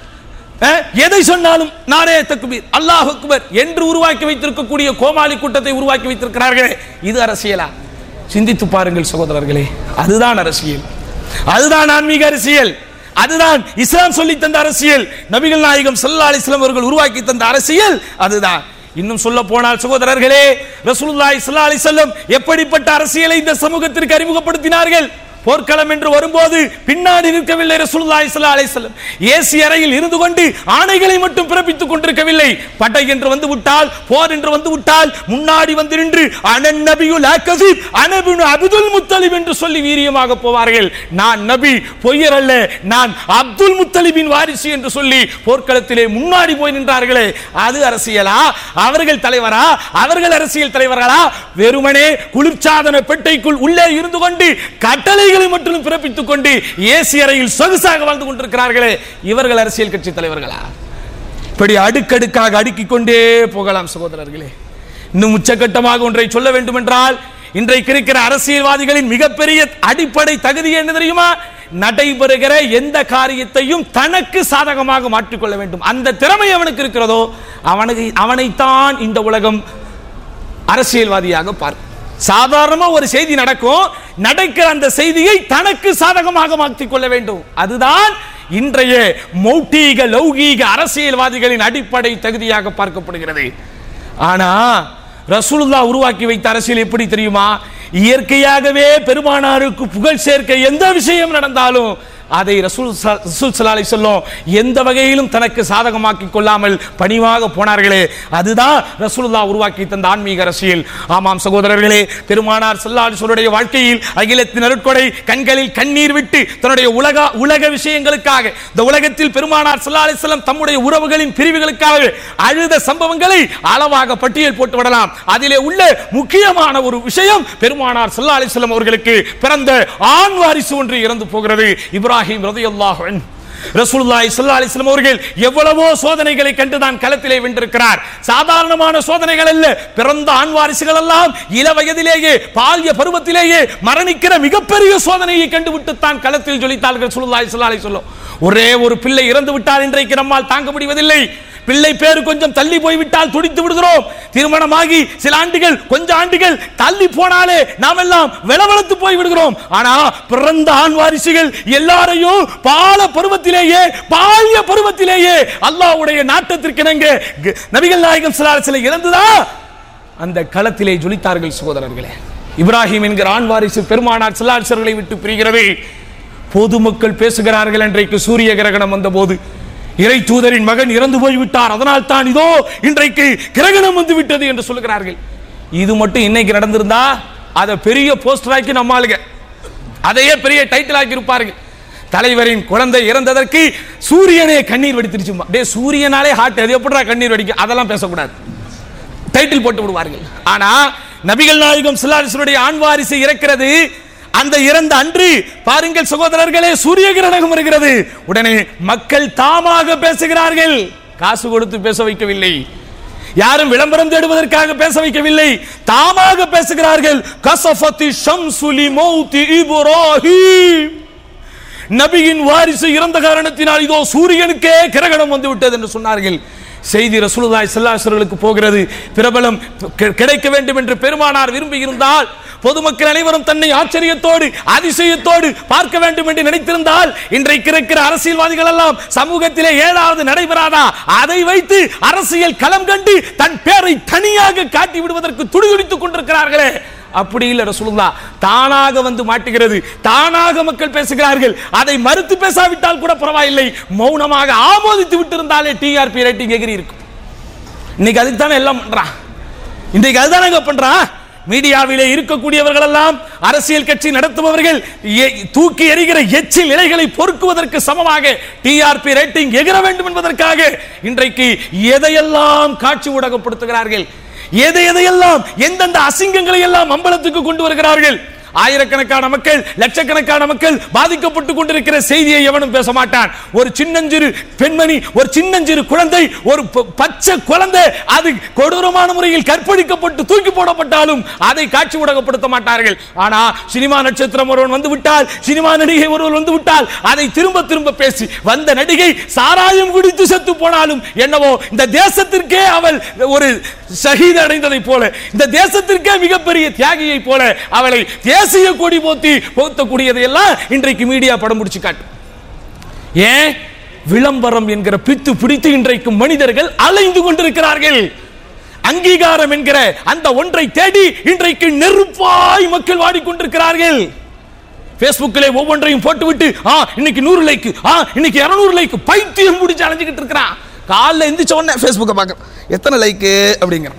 Speaker 1: எதை சொன்னாலும் நாரே தக்பீர் அல்லாஹ் அக்பர் என்று உருவாக்கி வைத்திருக்கக்கூடிய கோமாளி கூட்டத்தை உருவாக்கி வைத்திருக்கிறார்களே, இது அரசியலா? சிந்தித்து பாருங்கள் சகோதரர்களே. அதுதான் அரசியல், அதுதான் ஆன்மீக அரசியல், அதுதான் இஸ்லாம் சொல்லி தந்த அரசியல், நபிகள் நாயகம் ஸல்லல்லாஹு அலைஹி வஸல்லம் அவர்கள் உருவாக்கி தந்த அரசியல் அதுதான். இன்னும் சொல்ல போனால் சகோதரர்களே, ரசூலுல்லாஹி ஸல்லல்லாஹு அலைஹி வஸல்லம் எப்படிப்பட்ட அரசியலை இந்த சமூகத்திற்கு அறிமுகப்படுத்தினார்கள்? போர்க்களம் என்று வரும்போது பின்னாடி இருக்கவில்லை ரசூலுல்லாஹி ஸல்லல்லாஹு அலைஹி வஸல்லம். ஏசி அறையில் இருந்து கொண்டு ஆணைகளை மட்டும் பிறப்பித்துக் கொண்டிருக்கவில்லை. படை என்று வந்து விட்டால், போர் என்று வந்து விட்டால் முன்னாடி வந்து நின்று அனன் நபியுல் அகஸிப் அனபினு அப்துல் முத்தலிப் என்று சொல்லி வீரியமாக போவார்கள். நான் நபி, பொய்யர் அல்ல, நான் அப்துல் முத்தலிபின் வாரிசு என்று சொல்லி போர்க்களத்திலே முன்னாடி போய் நின்றார்களே, அது அரசியலா? அவர்கள் தலைவரா? அவர்கள் அரசியல் தலைவர்களா? வெறுமனே குளிர்சாதன பெட்டைக்குள் உள்ளே இருந்து கொண்டு கட்டளை மட்டும் பிறப்பித்துக் கொண்டு ஏசி அறையில் சொகுசாக வாழ்ந்து கொண்டிருக்கிறார்களே, இவர்கள் அரசியல் கட்சி தலைவர்களா? இப்படி அடுக்கடுக்காக அடுக்கிக் கொண்டே போகலாம் சகோதரர்களே. இன்னும் உச்சகட்டமாக ஒன்றை சொல்ல வேண்டும் என்றால், இன்றைக்கு இருக்கிற அரசியல்வாதிகளின் மிகப்பெரிய அடிப்படை தகுதி என்ன தெரியுமா? நடைபெறுகிற எந்த காரியத்தையும் தனக்கு சாதகமாக மாற்றிக்கொள்ள வேண்டும். அந்த திறமை அவனுக்கு இருக்கிறதோ அவனைத்தான் இந்த உலகம் அரசியல்வாதியாக பார்க்கும். சாதாரணமா ஒரு செய்தி நடக்கும், நடக்கிற அந்த செய்தியை தனக்கு சாதகமாக மாற்றிக் கொள்ள வேண்டும். அதுதான் இன்றைய மௌட்டிக லௌகீக அரசியல்வாதிகளின் அடிப்படை தகுதியாக பார்க்கப்படுகிறது. ஆனா ரசூலுல்லாஹ் உருவாக்கி வைத்த அரசியல் எப்படி தெரியுமா? இயற்கையாகவே பெருமானாருக்கு புகழ் சேர்க்க எந்த விஷயம் நடந்தாலும் அதை ரசூல் ஸல்லல்லாஹு அலைஹி வஸல்லம் எந்த வகையிலும் தனக்கு சாதகமாக்கிக் கொள்ளாமல் பணிவாக போனார்களே, அதுதான் ரசூலுல்லாஹ் உருவாக்கி தந்த ஆன்மீக அரசியல். ஆமாம் சகோதரர்களே, பெருமானார் ஸல்லல்லாஹு அலைஹி வஸல்லுடைய வாழ்க்கையில் அகிலத்தின் அருட்கொடை கண்களில் கண்ணீர் விட்டு தன்னுடைய உலக விஷயங்களுக்காக, இந்த உலகத்தில் பெருமானார் ஸல்லல்லாஹு அலைஹி வஸல்லம் தம்முடைய உறவுகளின் பிரிவுகளுக்காக அழுத சம்பவங்களை அளவாக பட்டியல் போட்டு விடலாம். அதிலே உள்ள முக்கியமான ஒரு விஷயம், பெருமானார் ஸல்லல்லாஹு அலைஹி வஸல்லம் அவர்களுக்கு பிறந்த ஆண் வாரிசு ஒன்று இறந்து போகிறது. இப்ராஹிம் ரலியல்லாஹு அன்ஹு. ரசூலுல்லாஹி ஸல்லல்லாஹு அலைஹி வஸல்லம் அவர்கள் எவ்வளவோ சோதனைகளை கண்டு தான் களத்திலே வென்றிருக்கிறார். சாதாரணமான சோதனைகள் அல்ல. பிறந்த ஆண் வாரிசுகள் எல்லாம் இள வயதிலேயே பால்ய பருவத்திலேயே மரணிக்கிற மிகப்பெரிய சோதனையை கண்டுவிட்டு தான் களத்தில் ஜொலித்தார்கள் ரசூலுல்லாஹி ஸல்லல்லாஹு அலைஹி வஸல்லம். ஒரே ஒரு பிள்ளை இறந்து விட்டால் இன்றைக்கு நம்மால் தாங்க முடிவதில்லை. பிள்ளை பேரு கொஞ்சம் தள்ளி போய்விட்டால் துடித்து விடுகிறோம். திருமணமாகி சில ஆண்டுகள் கொஞ்ச ஆண்டுகள் தள்ளி போனாலே நாம் எல்லாம் வெளவெளத்து போய் விடுகிறோம். ஆனா பிறந்த ஆண் வாரிசுகள் எல்லாரையும் பால்ய பருவத்திலேயே அல்லாஹ்வுடைய நாட்டத்திற்கிணங்க நபிகள் நாயகம் ஸல்லல்லாஹு அலைஹி வஸல்லம் இறந்துதா அந்த களத்திலே ஜொலித்தார்கள் சகோதரர்களே. இப்ராஹிம் என்கிற ஆண் வாரிசு பெருமானார் ஸல்லல்லாஹு அலைஹி வஸல்லம் விட்டு பிரிகிறது. பொதுமக்கள் பேசுகிறார்கள், இன்றைக்கு சூரிய கிரகணம் வந்த போது இறை தூதரின் மகன் இறந்து போய்விட்டார், அதனால் தான் இதோ இன்றைக்கு கிரகணம் வந்து விட்டது என்று சொல்லுகிறார்கள். இது மட்டும் இன்னைக்கு நடந்திருந்தா அதை பெரிய போஸ்டராக்கி நம்மாளுங்க அதையே பெரிய டைட்டில் ஆக்கி இருப்பார்கள். தலைவரின் குழந்தை இறந்ததற்கு சூரியனே கண்ணீர் வடித்திருச்சுமா. டே சூரியனாலே ஹார்ட் அது எப்படிடா கண்ணீர் வடிக்கும், அதெல்லாம் பேசக்கூடாது, டைட்டில் போட்டு விடுவார்கள். ஆனா நபிகள் நாயகம் ஸல்லல்லாஹு அலைஹி வஸல்லம் ஆண் வாரிசு இறக்கிறது. அந்த இறந்த அன்று பாருங்கள் சகோதரர்களே, சூரிய கிரகணம் வருகிறது. உடனே மக்கள் தாமாக பேசுகிறார்கள். காசு கொடுத்து பேச வைக்கவில்லை, யாரும் விளம்பரம் தேடுவதற்காக பேச வைக்கவில்லை, தாமாக பேசுகிறார்கள். கஸஃபத்தி ஷம்ஸு லிமௌத்தி இப்ராஹீம், நபியின் வாரிசு இறந்த காரணத்தினால் இதோ சூரியனுக்கே கிரகணம் வந்து விட்டது என்று சொன்னார்கள். செய்தி ரசூலுல்லாஹி ஸல்லல்லாஹு அலைஹி வஸல்லம் போகிறது. பிரபலம் கிடைக்க வேண்டும் என்று பெருமானார் விரும்பி இருந்தால், பொதுமக்கள் அனைவரும் தன்னை ஆச்சரியத்தோடு அதிசயத்தோடு பார்க்க வேண்டும் என்று நினைத்திருந்தால், இன்றைக்கு இருக்கிற அரசியல்வாதிகள் எல்லாம் சமூகத்திலே ஏதாவது நடைபெறாதா அதை வைத்து அரசியல் களம் கண்டு தன் பேரை தனியாக காட்டி விடுவதற்கு துடிதுடித்துக் கொண்டிருக்கிறார்களே. அப்படி இல்லை, ரசூலுல்லாஹ் தானாக வந்து மாட்டுகிறது, தானாக மக்கள் பேசுகிறார்கள். அதை மறுத்து பேசாவிட்டால் கூட பரவாயில்லை, மௌனமாக ஆமோதித்து விட்டு இருந்தாலே டிஆர்பி ரேட்டிங் எகிரி இருக்கும். இன்னைக்கு அதுக்கு தானே எல்லாம் பண்றான், இன்றைக்கு அதுதானே பண்றான். மீடியாவிலே இருக்கக்கூடியவர்கள் எல்லாம் அரசியல் கட்சி நடத்துபவர்கள் தூக்கி எறிகிற எச்சில் இலைகளை பொறுக்குவதற்கு சமமாக டிஆர்பி ரேட்டிங் எகிர வேண்டும் என்பதற்காக இன்றைக்கு எதையெல்லாம் காட்சி ஊடகப்படுத்துகிறார்கள், எதையெல்லாம் எந்தெந்த அசிங்கங்களை எல்லாம் அம்பலத்துக்கு கொண்டு வருகிறார்கள். ஆயிரக்கணக்கான மக்கள், லட்சக்கணக்கான மக்கள் பாதிக்கப்பட்டு கொண்டிருக்கிற செய்தியை எவனும் பேச மாட்டான். ஒரு சின்னஞ்சிறு பெண்மணி, ஒரு சின்னஞ்சிறு குழந்தை, ஒரு பச்சை குழந்தை அது கொடூரமான முறையில் கற்பழிக்கப்பட்டு தூக்கி போடப்பட்டாலும் அதை காட்சி ஊடகப்படுத்த மாட்டார்கள். ஆனா சினிமா நட்சத்திரம் ஒருவன் வந்து விட்டால், சினிமா நடிகை ஒருவன் வந்து விட்டால் அதை திரும்ப திரும்ப பேசி, வந்த நடிகை சாராயம் குடித்து செத்து போனாலும் என்னவோ இந்த தேசத்திற்கே அவள் ஒரு ஷஹீத் அடைந்ததை போல, இந்த தேசத்திற்கே மிகப்பெரிய தியாகியை போல அவளை தேசிய கொடி போத்தக்கூடியதை எல்லாம் இன்றைக்கு மீடியா படம் பிடிச்சு காட்டும். ஏன்? விளம்பரம் என்கிற பித்து பிடித்து இன்றைக்கு மனிதர்கள் அலைந்து கொண்டிருக்கிறார்கள். அங்கீகாரம் என்கிற அந்த ஒன்றை தேடி இன்றைக்கு நெருப்பாய் மக்கள் வாடிக்கொண்டிருக்கிறார்கள். பேஸ்புக்கிலே ஒவ்வொன்றையும் போட்டுவிட்டு இன்னைக்கு 100 லைக், இன்னைக்கு 200 லைக், பைத்தியம் பிடிச்சு அலைஞ்சிக்கிட்டு இருக்கிறான். காலைல எந்திரிச்ச உடனே பேஸ்புக்கை பார்க்க எத்தனை லைக் அப்படிங்கிற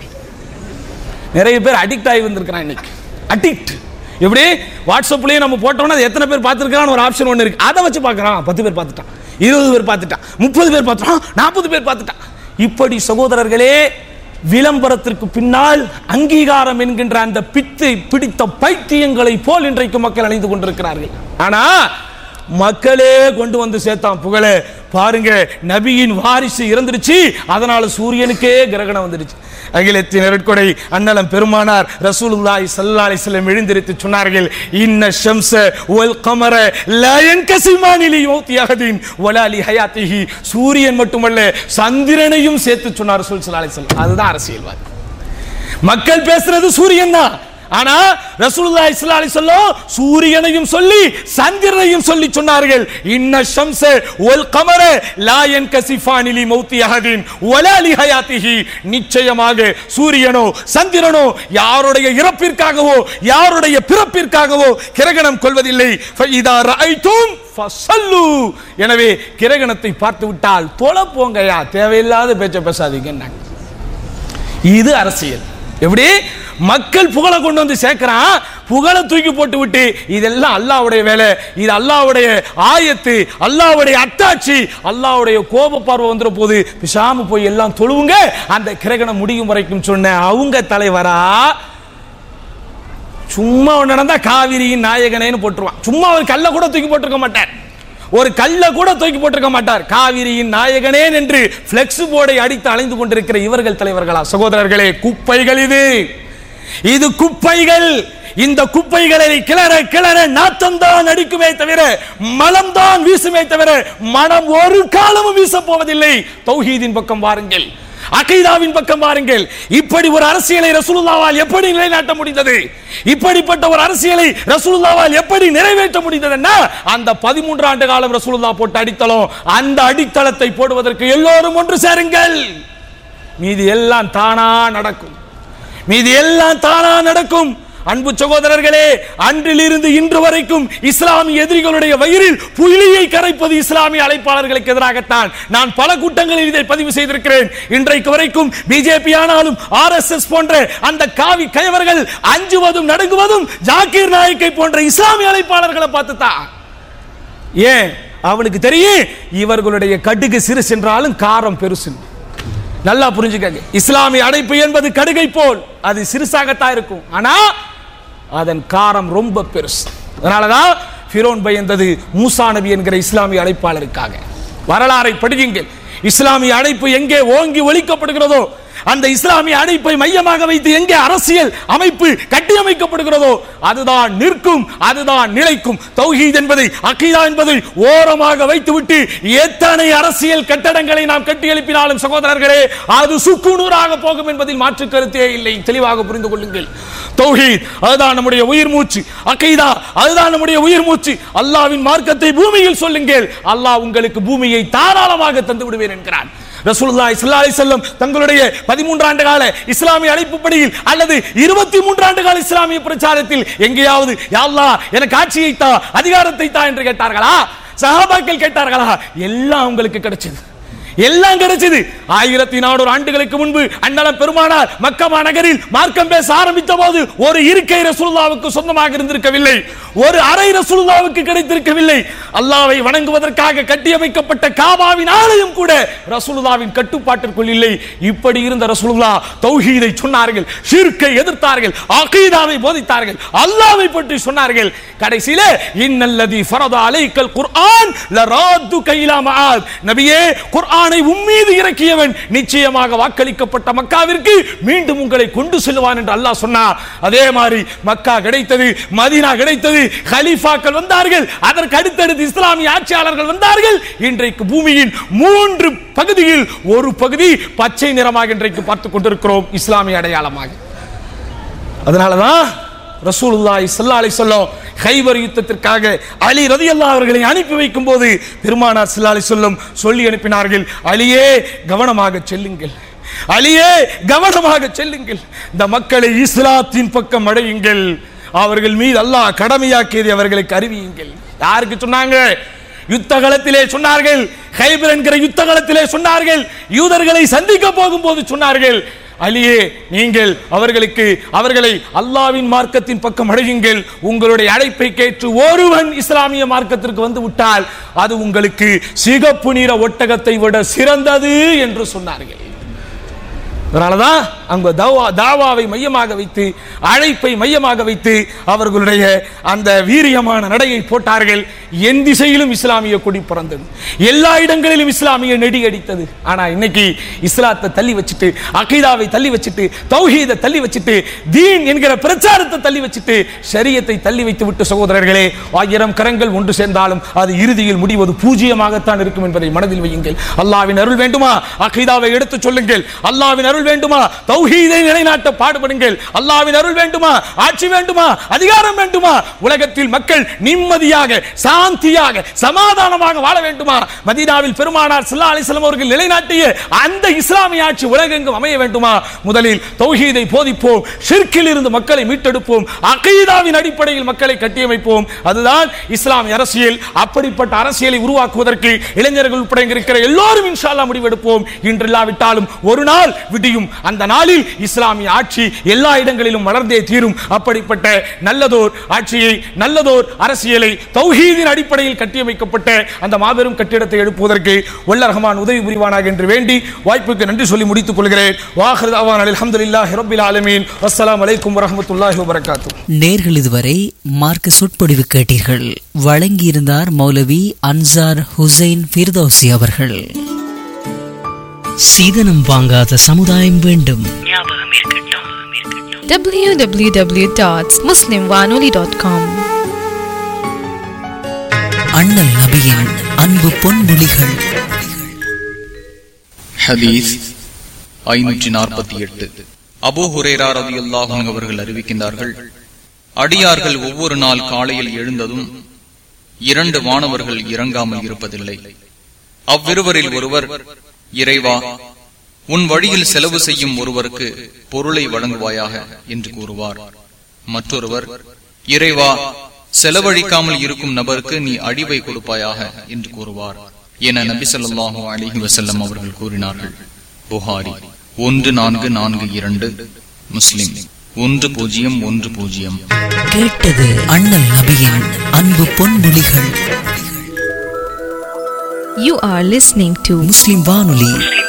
Speaker 1: நிறைய பேர் அடிக்ட் ஆகி வந்திருக்கிறான். இன்னைக்கு அடிக்ட் எப்படி? வாட்ஸ்அப்லயே நம்ம போட்டோம்னா எத்தனை பேர் பார்த்துருக்கான்னு ஒரு ஆப்ஷன் ஒன்று இருக்கு, அதை வச்சு பார்க்கறான். 10 பேர் பார்த்துட்டான், 20 பேர் பார்த்துட்டான், 30 பேர் பார்த்துட்டான், 40 பேர் பார்த்துட்டான். இப்படி சகோதரர்களே, விளம்பரத்திற்கு பின்னால் அங்கீகாரம் என்கின்ற அந்த பித்தை பிடித்த பைத்தியங்களை போல் இன்றைக்கு மக்கள் அணிந்து கொண்டிருக்கிறார்கள். ஆனா மக்களே கொண்டு வந்து சேர்த்தான் புகழ. பாருங்க, நபியின் வாரிசு இறந்துருச்சு, அதனால சூரியனுக்கே கிரகணம் வந்துருச்சு. அகிலத்தின் அருட்கொடை அண்ணலம் பெருமானார் ரசூலுல்லாஹி ஸல்லல்லாஹு அலைஹி வஸல்லம் எழுந்திருத்து சொன்னார்கள், இன்ன ஷம்ஸ வல் கமர லா யன்கஸிமானி லிமௌத்தி அஹதின் வலா லிஹயாத்திஹி. சூரியன் மட்டுமல்ல, சந்திரனையும் சேர்த்து சொன்னார் ரசூல் ஸல்லல்லாஹு அலைஹி வஸல்லம். அதுதான் அரசியல்வாதி. மக்கள் பேசுறது சூரியன் தான், ஆனா ரசூலுல்லாஹி ஸல்லல்லாஹு அலைஹி வஸல்லம் சூரியனையும் சொல்லி சந்திரனையும் சொல்லி சொன்னார்கள், இன்ன ஷம்ஸ வல் கமர லா யன்கஸிஃபானி லிமௌத்தி அஹதின் வலா லிஹயாத்திஹி. நிச்சயமாக சூரியனோ சந்திரனோ யாருடைய இறப்பிற்காகவோ யாருடைய பிறப்பிற்காகவோ கிரகணம் கொள்வதில்லை. ஃபஇதா ரஅய்தும் ஃபஸல்லு. எனவே கிரகணத்தை பார்த்து விட்டால் தொழ போங்கயா, தேவையில்லாத பேச்ச பேசாதீங்க. இது அரசியல். எப்படி மக்கள் புகழை கொண்டு வந்து சேர்க்கிறான், புகழை தூக்கி போட்டு விட்டு இதெல்லாம் அல்லாஹ்வுடைய வேலை, இது அல்லாஹ்வுடைய ஆயத்து, அல்லாஹ்வுடைய அத்தாட்சி, அல்லாஹ்வுடைய கோப பார்வை வந்துற போது பிசாம போய் எல்லாம் தொழுவுங்க அந்த கிரகணம் முடியும் வரைக்கும் சொன்ன அவங்க தலைவரா சும்மா நடந்தா காவிரியின் நாயகனேன்னு போட்டுருவான். சும்மா ஒரு கல்ல கூட தூக்கி போட்டிருக்க மாட்டார், ஒரு கல்ல கூட தூக்கி போட்டிருக்க மாட்டார். காவிரியின் நாயகனே என்று பிளெக்ஸ் போர்டை அடித்து அலைந்து கொண்டிருக்கிற இவர்கள் தலைவர்களா? சகோதரர்களே, குப்பைகள் இது குப்பைகள். இந்த குப்பைகளை கிளற கிளற நாத்தம்தான் அடிக்குமே தவிர மலம்தான் வீசுமே தவிர மனம் ஒரு காலமும் வீச போவதில்லை. தௌஹீதின் பக்கம் வாருங்கள், அகீதாவின் பக்கம் பாருங்கள். இப்படி ஒரு அரசியலை ரசூலுல்லாஹ்வால் எப்படி நிலைநாட்ட முடிந்தது? இப்படிப்பட்ட ஒரு அரசியலை ரசூலுல்லாஹ்வால் எப்படி நிறைவேற்ற முடிந்ததுன்னா அந்த 13 ஆண்டு காலம் ரசூலுல்லாஹ் போட்ட அடித்தளம், அந்த அடித்தளத்தை போடுவதற்கு எல்லோரும் ஒன்று சேருங்கள். மீதி எல்லாம் தானா நடக்கும், மீதி எல்லாம் தானா நடக்கும். அன்பு சகோதரர்களே, அன்றிலிருந்து இன்று வரைக்கும் இஸ்லாமிய எதிரிகளுடைய வயிறில் புலியை கரைப்பது இஸ்லாமிய அழைப்பாளர்களுக்கு எதிராகத்தான். நான் பல கூட்டங்களில் இதை பதிவு செய்திருக்கிறேன். இன்றைக்கு வரைக்கும் பிஜேபி ஆனாலும் ஆர்எஸ்எஸ் போன்ற அந்த காவி கயவர்கள் அஞ்சுவதும் நடுங்குவதும் ஜாகிர் நாயக்கை போன்ற இஸ்லாமிய அழைப்பாளர்களை பார்த்துதான். ஏன்? அவனுக்கு தெரியும் இவர்களுடைய கடுகு சிறு சென்றாலும் காரம் பெருசு. நல்லா புரிஞ்சுக்கங்க, இஸ்லாமிய அழைப்பு என்பது கடுகை போல் அது சிறுசாகத்தான் இருக்கும், ஆனா அதன் காரம் ரொம்ப பெருசு. அதனாலதான் ஃபிரௌன் பயந்தது மூசா நபி என்கிற இஸ்லாமிய அழைப்பாளருக்காக. வரலாறை படியுங்கள். இஸ்லாமிய அழைப்பு எங்கே ஓங்கி ஒலிக்கப்படுகிறதோ, அந்த இஸ்லாமிய அழைப்பை மையமாக வைத்து எங்கே அரசியல் அமைப்பு கட்டியமைக்கப்படுகிறதோ அதுதான் நிற்கும், அதுதான் நிலைக்கும். தௌஹீத் என்பதை, அகீதா என்பதை ஓரமாக வைத்துவிட்டு எத்தனை அரசியல் கட்டடங்களை நாம் கட்டி எழுப்பினாலும் சகோதரர்களே அது சுக்குநூறாக போகும் என்பதில் மாற்று கருத்தே இல்லை. தெளிவாக புரிந்து கொள்ளுங்கள். தௌஹீத் அதுதான் நம்முடைய உயிர் மூச்சு, அகீதா அதுதான் நம்முடைய உயிர் மூச்சு. அல்லாஹ்வின் மார்க்கத்தை பூமியில் சொல்லுங்கள், அல்லாஹ் உங்களுக்கு பூமியை தாராளமாக தந்து விடுவேன் என்கிறான். ரசூலுல்லாஹி ஸல்லல்லாஹு அலைஹி வஸல்லம் தங்களுடைய 13 ஆண்டு கால இஸ்லாமிய அழைப்புப்படியில் அல்லது 23 ஆண்டு கால இஸ்லாமிய பிரச்சாரத்தில் எங்கேயாவது யா அல்லாஹ் எனக்கு ஆட்சியை தா, அதிகாரத்தை தா என்று கேட்டார்களா? சஹாபாக்கள் கேட்டார்களா? எல்லாம் உங்களுக்கு கிடைச்சது, எல்லாம் கிடைச்சது. 1400 ஆண்டுகளுக்கு முன்பு அண்ணலம் பெருமானார் மக்கா நகரில் மார்க்கம் பேச ஆரம்பித்த போது ஒரு இருக்கை ரசூலுல்லாஹ்வுக்கு சொந்தமாக இருந்திருக்கவில்லை, ஒரு அறை ரசூலுல்லாஹ்வுக்கு கிடைத்திருக்கவில்லை. அல்லாஹ்வை வணங்குவதற்காக கட்டியமைக்கப்பட்ட காபாவின் ஆலயம் கூட ரசூலுல்லாஹ்வின் கட்டுப்பாட்டிற்குள் இல்லை. இப்படி இருந்த ரசூலுல்லாஹ் தௌஹீதை சொன்னார்கள், ஷிர்க்கை எதிர்த்தார்கள், அகீதாவை போதித்தார்கள், அல்லாஹ்வை பற்றி சொன்னார்கள். கடைசியில இன்னல்லதி ஃபரத அலைக்கல் குர்ஆன் லராதுக இலா மஆத். நபியே, குர்ஆனை உம்மீது இறக்கியவன் நிச்சயமாக வாக்களிக்கப்பட்ட மக்காவிற்கு மீண்டும் உங்களை கொண்டு செல்வான் என்று அல்லாஹ் சொன்னார். அதே மாதிரி மக்கா கிடைத்தது, மதீனா கிடைத்தது, கலீஃபாக்கள் வந்தார்கள், அதற்கு அடுத்தடுத்து இஸ்லாமிய ஆட்சியாளர்கள் வந்தார்கள். இன்றைக்கு பூமியின் 3 பகுதியில் ஒரு பகுதி பச்சை நிறமாக இன்றைக்கு பார்த்துக் கொண்டிருக்கிறோம், இஸ்லாமிய அடையாளமாக. அதனாலதான் ரசூலுல்லாஹி ஸல்லல்லாஹு அலைஹி வஸல்லம் கைபர் யுத்தத்திற்காக அலி ரலியல்லாஹு அவர்களை அனுப்பி வைக்கும் போது பெருமானார் ஸல்லல்லாஹு அலைஹி வஸல்லம் சொல்லி அனுப்பினார்கள், அலியே கவனமாக செல்லுங்கள், அலியே கவனமாக செல்லுங்கள், இந்த மக்களை இஸ்லாத்தின் பக்கம் அடையுங்கள், அவர்கள் மீது அல்லாஹ் கடமையாக்கியதை அவர்களுக்கு அறிவியுங்கள். யாருக்கு சொன்னாங்க? யுத்த களத்திலே சொன்னார்கள், கைபர் என்கிற யுத்த களத்திலே சொன்னார்கள், யூதர்களை சந்திக்க போகும்போது சொன்னார்கள், அலியே நீங்கள் அவர்களை அல்லாஹ்வின் மார்க்கத்தின் பக்கம் அடையுங்கள். உங்களுடைய அழைப்பை கேட்டு ஒருவன் இஸ்லாமிய மார்க்கத்திற்கு வந்து விட்டால் அது உங்களுக்கு சிகப்பு நிற ஒட்டகத்தை விட சிறந்தது என்று சொன்னார்கள். அதனாலதான் அங்க தாவாவை மையமாக வைத்து, அழைப்பை மையமாக வைத்து அவர்களுடைய அந்த வீரியமான நடையை போட்டார்கள். என் திசையிலும் இஸ்லாமிய கொடி பறந்தது, எல்லா இடங்களிலும் இஸ்லாமிய நெடி அடித்தது. ஆனா இன்னைக்கு இஸ்லாத்தை தள்ளி வச்சுட்டு, அகீதாவை தள்ளி வச்சுட்டு, தௌஹீதை தள்ளி வச்சுட்டு, தீன் என்கிற பிரச்சாரத்தை தள்ளி வச்சுட்டு, ஷரியத்தை தள்ளி வைத்து விட்டு சகோதரர்களே, 1000 கரங்கள் ஒன்று சேர்ந்தாலும் அது இறுதியில் முடிவது பூஜ்ஜியமாகத்தான் இருக்கும் என்பதை மனதில் வையுங்கள். அல்லாஹ்வின் அருள் வேண்டுமா, அகீதாவை எடுத்து சொல்லுங்கள். அல்லாஹ்வின் அருள் வேண்டுமா, தௌஹீதை நிலைநாட்ட பாடுபடுங்கள். அல்லாஹ்வின் அருள் வேண்டுமா, ஆட்சி வேண்டுமா, அதிகாரம் வேண்டுமா, உலகத்தில் மக்கள் நிம்மதியாக, சாந்தியாக, சமாதானமாக வாழ வேண்டுமா, மதீனாவில் பெருமானார் ஸல்லல்லாஹு அலைஹி வஸல்லம் அவர்கள் நிலைநாட்டிய அந்த இஸ்லாமிய ஆட்சி உலகெங்கும் அமைய வேண்டுமா, முதலில் தௌஹீதை போதிப்போம், ஷிர்கில் இருந்து மக்களை மீட்டெடுப்போம், அகீதாவின் அடிப்படையில் மக்களை கட்டியமைப்போம். அதுதான் இஸ்லாமிய அரசியல். அப்படிப்பட்ட அரசியலை உருவாக்குவதற்கு இளைஞர்கள் உட்பட இருக்கிற எல்லோரும் இன்ஷா அல்லாஹ் முடிவெடுப்போம். இன்று இல்லாவிட்டாலும் ஒரு நாள் விடியும். அந்த நாளில் இஸ்லாமிய ஆட்சி எல்லா இடங்களிலும் வளர்ந்தே தீரும். அப்படிப்பட்ட நல்லதோர் ஆட்சியை, நல்லதோர் அரசியலை தௌஹீதின் அடிப்படையில் கட்டியமைக்கப்பட்ட அந்த மாபெரும் கட்டிடத்தை எழுப்புவதற்கு வல்ல ரஹ்மான் உதவி புரிவானாக என்று வேண்டி வாய்ப்புக்கு நன்றி சொல்லி முடித்துக் கொள்கிறேன். வாஹிரு தஅவானா அல்ஹம்துலில்லாஹி ரப்பில் ஆலமீன். அஸ்ஸலாமு அலைக்கும் வரஹ்மத்துல்லாஹி வபரகாத்துஹு.
Speaker 2: நேர்கள் இதுவரை மார்க்க சொற்பொழிவு கேட்டீர்கள். வழங்கியிருந்தார் மௌலவி அன்சார் ஹுசைன் ஃபிர்தௌசி அவர்கள். சீதனம் வாங்காத சமுதாயம் வேண்டும்.
Speaker 3: www.muslimwanoli.com.
Speaker 2: அண்ணல் நபியின் அன்பு பொன்மொழிகள்.
Speaker 4: ஹதீஸ் 548. அபூ ஹுரைரா ரலியல்லாஹு அன்ஹு அவர்கள் அறிவிக்கின்றார்கள், அடியார்கள் ஒவ்வொரு நாள் காலையில் எழுந்ததும் 2 வானவர்கள் இறங்காமல் இருப்பதில்லை. அவ்விருவரில் ஒருவர், இறைவா, உன் வழியில் செலவு செய்யும் ஒருவருக்கு பொருளை வழங்குவாயாக என்று கூறுவார். மற்றொருவர், இறைவா, செலவழிக்காமல் இருக்கும் நபருக்கு நீ அழிவை கொடுப்பாயாக என்று கூறுவார் என நபி ஸல்லல்லாஹு அலைஹி வஸல்லம் அவர்கள் கூறினார்கள். புகாரி 1442, முஸ்லிம் 1010.
Speaker 2: கேட்டது அண்ணல் நபியின் அன்பு பொன்மொழிகள்.
Speaker 3: You are listening to
Speaker 2: முஸ்லிம் வானொலி